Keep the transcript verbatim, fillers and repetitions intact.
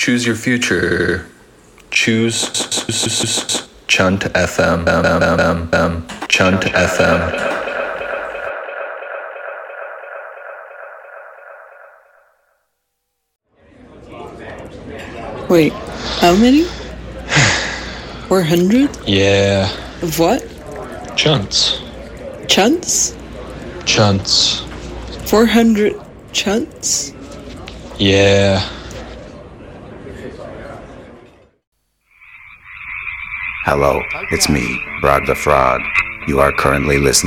choose your future. Choose Chunt F M. Chunt F M. Wait, how many? Four hundred? Yeah. Of what? Chunts. Chunts? Chunts. Four hundred chunts? Yeah. Hello, it's me, Brog the Frog. You are currently listening